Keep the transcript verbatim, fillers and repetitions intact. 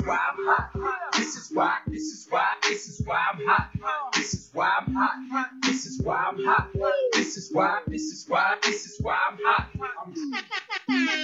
why I'm hot. This is why, this is why, this is why I'm hot. This is why I'm hot. This is why I'm hot. This is why, this is why, this is why I'm hot. I'm